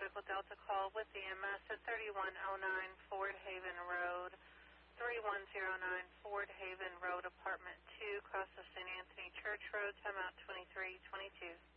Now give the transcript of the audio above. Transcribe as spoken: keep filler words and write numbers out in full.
Vehicle Delta call with E M S at thirty-one oh nine Ford Haven Road, thirty-one oh nine Ford Haven Road, Apartment two, across the Saint Anthony Church Road, timeout twenty-three twenty-two.